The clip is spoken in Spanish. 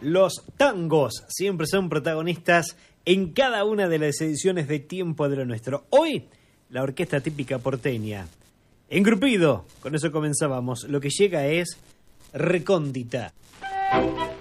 Los tangos siempre son protagonistas en cada una de las ediciones de Tiempo de lo Nuestro. Hoy, la orquesta típica porteña. Engrupido, con eso comenzábamos. Lo que llega es Recóndita.